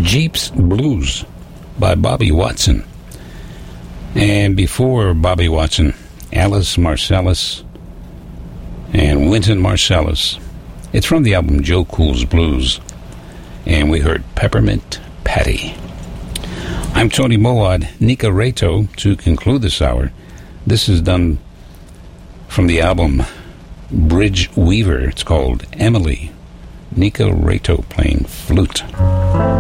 Jeep's Blues by Bobby Watson. And before Bobby Watson, Alice Marsalis and Wynton Marsalis. It's from the album Joe Cool's Blues. And we heard Peppermint Patty. I'm Tony Moad, Nika Reto, to conclude this hour. This is done from the album Bridge Weaver. It's called Emily. Nika Reto playing flute.